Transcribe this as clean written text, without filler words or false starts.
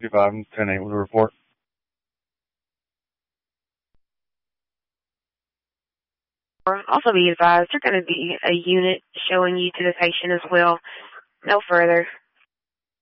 55 and 10-8 with a report. Also be advised, there's going to be a unit showing you to the patient as well. No further.